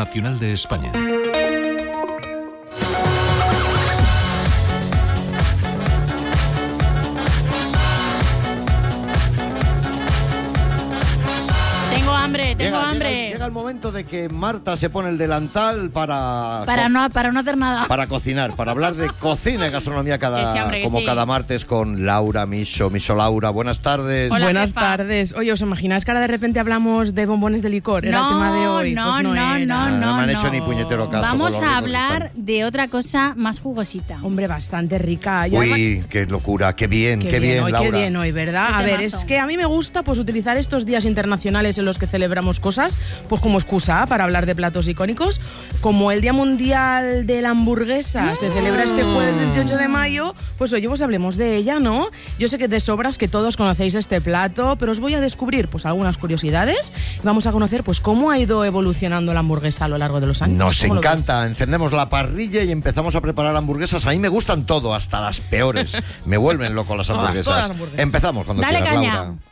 Nacional de España. Tengo hambre. Llega el momento de que Marta se pone el delantal para no hacer nada. Para cocinar, para hablar de cocina y gastronomía cada martes con Laura Miso. Laura, buenas tardes. Hola, buenas tardes. Oye, ¿os imagináis que ahora de repente hablamos de bombones de licor? Era el tema de hoy. No me han hecho ni puñetero caso. Vamos a hablar de otra cosa más jugosita. Hombre, bastante rica. Uy, qué locura, qué bien, hoy, Laura. Qué bien hoy, ¿verdad? A ver, es que a mí me gusta pues utilizar estos días internacionales en los que celebramos cosas, pues como excusa para hablar de platos icónicos, como el Día Mundial de la Hamburguesa se celebra este jueves 28 de mayo, pues oye, pues hablemos de ella, ¿no? Yo sé que de sobras que todos conocéis este plato, pero os voy a descubrir pues algunas curiosidades y vamos a conocer pues cómo ha ido evolucionando la hamburguesa a lo largo de los años. Nos encanta, encendemos la parrilla y empezamos a preparar hamburguesas. A mí me gustan todo, hasta las peores. Me vuelven loco las hamburguesas. Todas las hamburguesas. Empezamos cuando Dale quieras, caña. Laura.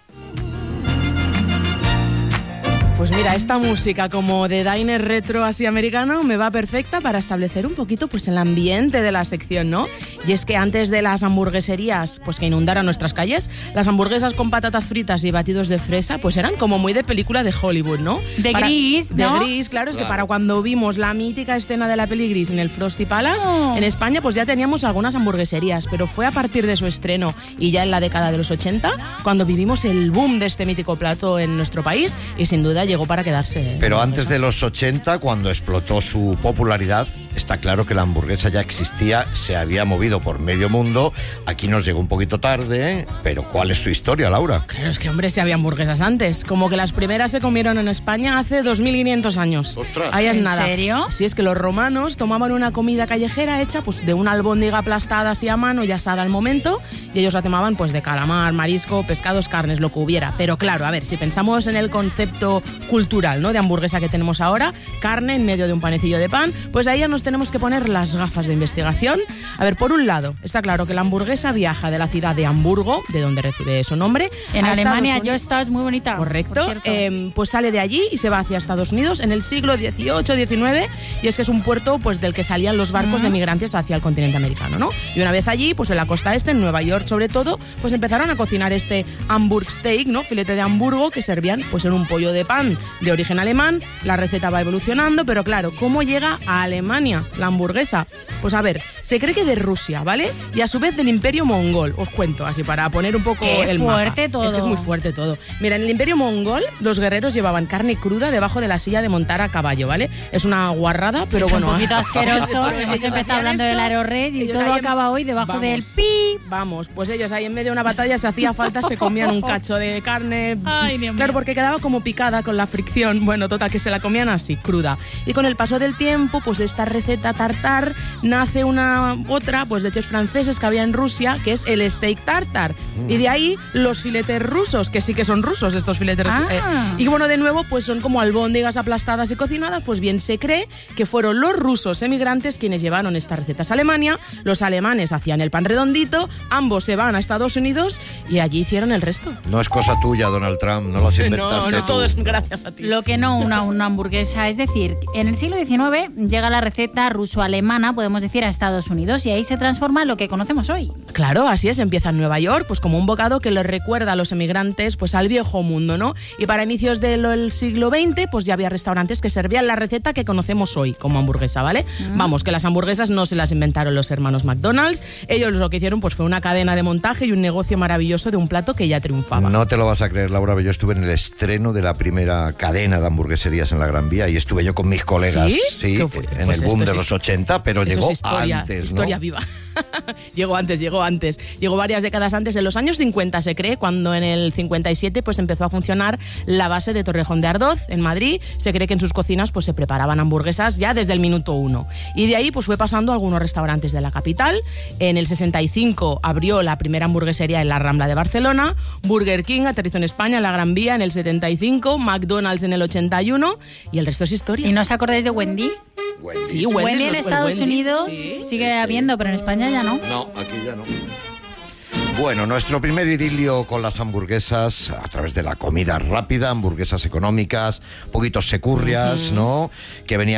Pues mira, esta música como de diner retro así americano me va perfecta para establecer un poquito pues el ambiente de la sección, ¿no? Y es que antes de las hamburgueserías pues que inundaran nuestras calles, las hamburguesas con patatas fritas y batidos de fresa pues eran como muy de película de Hollywood, ¿no? Gris, ¿no? De Gris, claro, es que para cuando vimos la mítica escena de la peli Gris en el Frosty Palace, en España pues ya teníamos algunas hamburgueserías, pero fue a partir de su estreno y ya en la década de los 80 cuando vivimos el boom de este mítico plato en nuestro país y sin duda llegó para quedarse. Pero antes de los 80, cuando explotó su popularidad, está claro que la hamburguesa ya existía, se había movido por medio mundo. Aquí nos llegó un poquito tarde, pero ¿cuál es su historia, Laura? Claro, es que, hombre, si había hamburguesas antes. Como que las primeras se comieron en España hace 2500 años. ¡Ostras! Ahí es ¿En nada. serio? Sí, es que los romanos tomaban una comida callejera hecha pues de una albóndiga aplastada así a mano y asada al momento, y ellos la tomaban pues de calamar, marisco, pescados, carnes, lo que hubiera. Pero claro, a ver, si pensamos en el concepto cultural, ¿no?, de hamburguesa que tenemos ahora, carne en medio de un panecillo de pan, pues ahí ya nos tenemos que poner las gafas de investigación. A ver, por un lado, está claro que la hamburguesa viaja de la ciudad de Hamburgo, de donde recibe su nombre, en a Alemania. Estados Yo estaba, es muy bonita. Correcto. Pues sale de allí y se va hacia Estados Unidos en el siglo XVIII, XIX, y es que es un puerto pues del que salían los barcos de migrantes hacia el continente americano, ¿no? Y una vez allí, pues en la costa este, en Nueva York sobre todo, pues empezaron a cocinar este Hamburg Steak, ¿no?, filete de Hamburgo, que servían pues en un pollo de pan de origen alemán. La receta va evolucionando, pero claro, ¿cómo llega a Alemania la hamburguesa? Pues a ver, se cree que de Rusia, ¿vale? Y a su vez del Imperio Mongol. Os cuento, así para poner un poco el mapa. Fuerte todo. Es que es muy fuerte todo. Mira, en el Imperio Mongol los guerreros llevaban carne cruda debajo de la silla de montar a caballo, ¿vale? Es una guarrada, pero es bueno. un poquito asqueroso. Hemos empezado hablando del Aerored y todo acaba hoy debajo del pi. Vamos, pues ellos ahí en medio de una batalla, si hacía falta, se comían un cacho de carne. Ay, Dios mío. Claro, porque quedaba como picada con la fricción. Bueno, total, que se la comían así, cruda. Y con el paso del tiempo, pues de esta receta tartar nace una otra, pues de chefs franceses que había en Rusia, que es el steak tartar. Y de ahí los filetes rusos, que sí que son rusos estos filetes. Y bueno, de nuevo, pues son como albóndigas aplastadas y cocinadas. Pues bien, se cree que fueron los rusos emigrantes quienes llevaron estas recetas a Alemania. Los alemanes hacían el pan redondito, ambos se van a Estados Unidos y allí hicieron el resto. No es cosa tuya, Donald Trump, no las inventaste No, tú. todo es gracias a ti. Lo que no una hamburguesa, es decir, en el siglo XIX llega la receta ruso-alemana, podemos decir, a Estados Unidos, y ahí se transforma en lo que conocemos hoy. Claro, así es, empieza en Nueva York, pues como un bocado que les recuerda a los emigrantes pues al viejo mundo, ¿no? Y para inicios del siglo XX, pues ya había restaurantes que servían la receta que conocemos hoy como hamburguesa, ¿vale? Vamos, que las hamburguesas no se las inventaron los hermanos McDonald's, ellos lo que hicieron pues fue una cadena de montaje y un negocio maravilloso de un plato que ya triunfaba. No te lo vas a creer, Laura, pero yo estuve en el estreno de la primera cadena de hamburgueserías en la Gran Vía y estuve yo con mis colegas, ¿Sí? en Pues el boom esto de los 80, pero eso llegó es historia, antes, ¿no? Historia viva. Llegó antes. Llegó varias décadas antes. En los años 50 se cree, cuando en el 57 pues empezó a funcionar la base de Torrejón de Ardoz, en Madrid. Se cree que en sus cocinas pues se preparaban hamburguesas ya desde el minuto 1. Y de ahí pues fue pasando a algunos restaurantes de la capital. En el 65 abrió la primera hamburguesería en la Rambla de Barcelona. Burger King aterrizó en España, en la Gran Vía, en el 75. McDonald's en el 81. Y el resto es historia. ¿Y no os acordáis de Wendy? Sí, Wendy en Estados Unidos sigue habiendo, pero en España ya no. No, aquí ya no. Bueno, nuestro primer idilio con las hamburguesas a través de la comida rápida, hamburguesas económicas, poquitos securrias, ¿no? Que venían